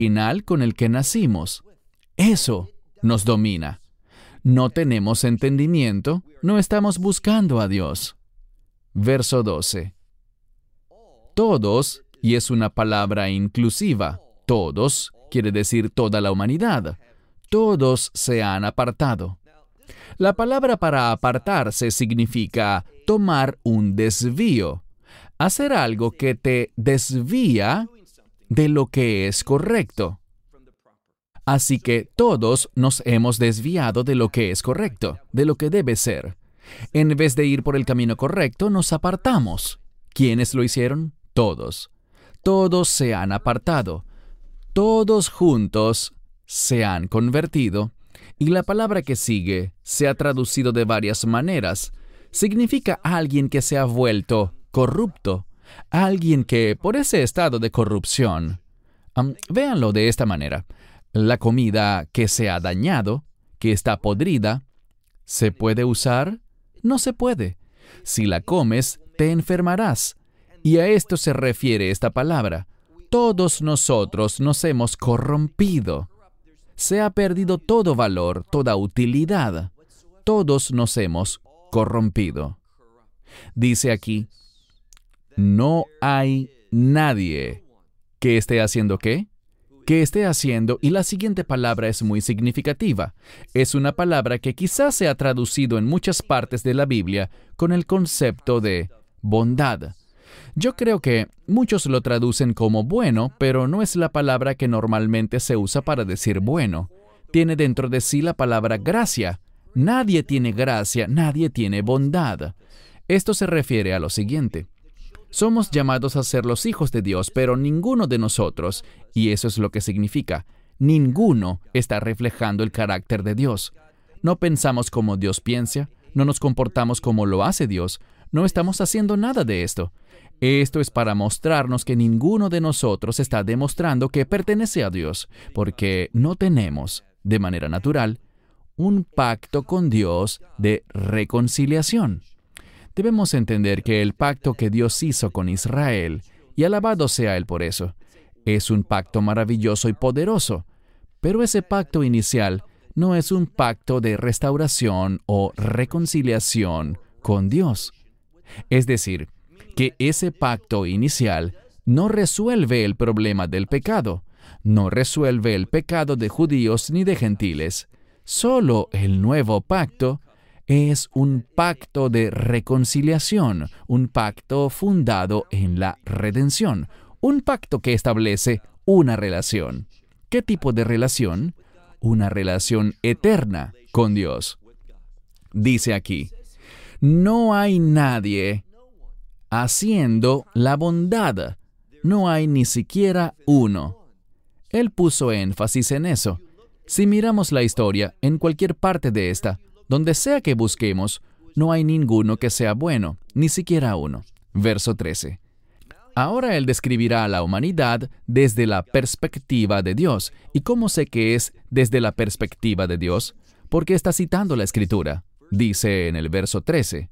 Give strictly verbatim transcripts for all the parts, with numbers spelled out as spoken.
original con el que nacimos. Eso nos domina. No tenemos entendimiento, no estamos buscando a Dios. Verso doce. Todos, y es una palabra inclusiva, todos quiere decir toda la humanidad. Todos se han apartado. La palabra para apartarse significa tomar un desvío, hacer algo que te desvía de lo que es correcto. Así que todos nos hemos desviado de lo que es correcto, de lo que debe ser. En vez de ir por el camino correcto, nos apartamos. ¿Quiénes lo hicieron? Todos. Todos se han apartado. Todos juntos se han convertido. Y la palabra que sigue se ha traducido de varias maneras. Significa alguien que se ha vuelto corrupto. Alguien que, por ese estado de corrupción, um, véanlo de esta manera. La comida que se ha dañado, que está podrida, ¿se puede usar? No se puede. Si la comes, te enfermarás. Y a esto se refiere esta palabra. Todos nosotros nos hemos corrompido. Se ha perdido todo valor, toda utilidad. Todos nos hemos corrompido. Dice aquí, no hay nadie que esté haciendo ¿qué? Que esté haciendo, y la siguiente palabra es muy significativa. Es una palabra que quizás se ha traducido en muchas partes de la Biblia con el concepto de bondad. Yo creo que muchos lo traducen como bueno, pero no es la palabra que normalmente se usa para decir bueno. Tiene dentro de sí la palabra gracia. Nadie tiene gracia, nadie tiene bondad. Esto se refiere a lo siguiente. Somos llamados a ser los hijos de Dios, pero ninguno de nosotros, y eso es lo que significa, ninguno está reflejando el carácter de Dios. No pensamos como Dios piensa, no nos comportamos como lo hace Dios, no estamos haciendo nada de esto. Esto es para mostrarnos que ninguno de nosotros está demostrando que pertenece a Dios, porque no tenemos, de manera natural, un pacto con Dios de reconciliación. Debemos entender que el pacto que Dios hizo con Israel, y alabado sea Él por eso, es un pacto maravilloso y poderoso, pero ese pacto inicial no es un pacto de restauración o reconciliación con Dios. Es decir, que ese pacto inicial no resuelve el problema del pecado, no resuelve el pecado de judíos ni de gentiles. Solo el nuevo pacto es un pacto de reconciliación, un pacto fundado en la redención, un pacto que establece una relación. ¿Qué tipo de relación? Una relación eterna con Dios. Dice aquí, no hay nadie haciendo la bondad, no hay ni siquiera uno. Él puso énfasis en eso. Si miramos la historia, en cualquier parte de esta, donde sea que busquemos, no hay ninguno que sea bueno, ni siquiera uno. Verso trece. Ahora Él describirá a la humanidad desde la perspectiva de Dios. ¿Y cómo sé que es desde la perspectiva de Dios? Porque está citando la Escritura. Dice en el verso trece.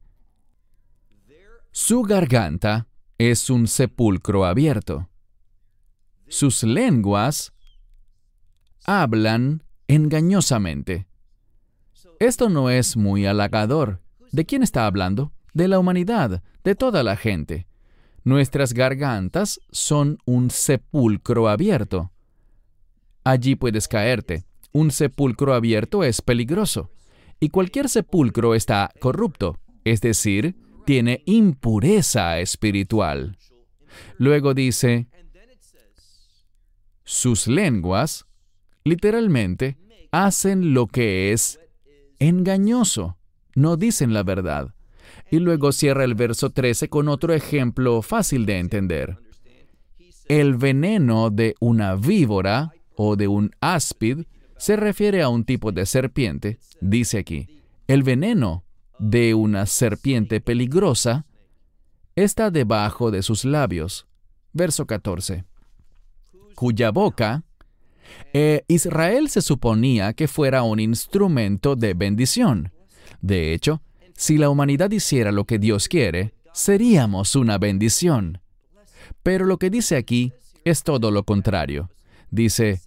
Su garganta es un sepulcro abierto. Sus lenguas hablan engañosamente. Esto no es muy halagador. ¿De quién está hablando? De la humanidad, de toda la gente. Nuestras gargantas son un sepulcro abierto. Allí puedes caerte. Un sepulcro abierto es peligroso. Y cualquier sepulcro está corrupto, es decir, tiene impureza espiritual. Luego dice, sus lenguas, literalmente, hacen lo que es engañoso, no dicen la verdad. Y luego cierra el verso trece con otro ejemplo fácil de entender. El veneno de una víbora o de un áspid se refiere a un tipo de serpiente. Dice aquí, el veneno de una serpiente peligrosa está debajo de sus labios. Verso catorce. Cuya boca, eh, Israel se suponía que fuera un instrumento de bendición. De hecho, si la humanidad hiciera lo que Dios quiere, seríamos una bendición. Pero lo que dice aquí es todo lo contrario. Dice,